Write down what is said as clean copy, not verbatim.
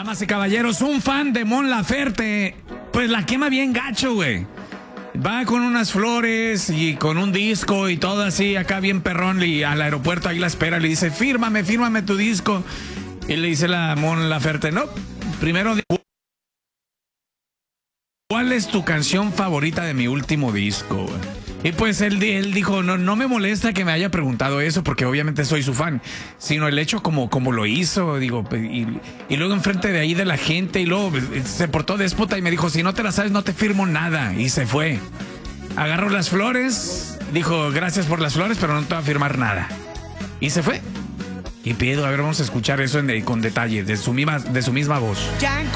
Damas y caballeros, un fan de Mon Laferte, pues la quema bien gacho, güey. Va con unas flores y con un disco y todo así, acá bien perrón, y al aeropuerto ahí la espera, le dice, fírmame tu disco. Y le dice la Mon Laferte, no, primero, ¿cuál es tu canción favorita de mi último disco, güey? Y pues él dijo, no me molesta que me haya preguntado eso, porque obviamente soy su fan, sino el hecho como lo hizo, digo, y luego enfrente de ahí de la gente, y luego se portó déspota y me dijo, si no te la sabes no te firmo nada, y se fue. Agarró las flores, dijo, gracias por las flores, pero no te va a firmar nada. Y se fue. Y pido, a ver, vamos a escuchar eso con detalle, de su misma voz.